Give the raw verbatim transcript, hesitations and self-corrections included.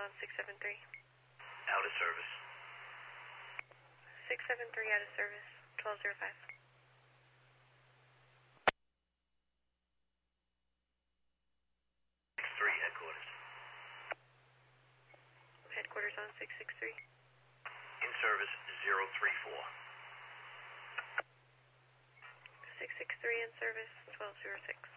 on six seven three. Out of service. six seven three out of service, twelve oh five. six three, headquarters. Headquarters on six six three. In service, zero three four. six six three in service, twelve oh six.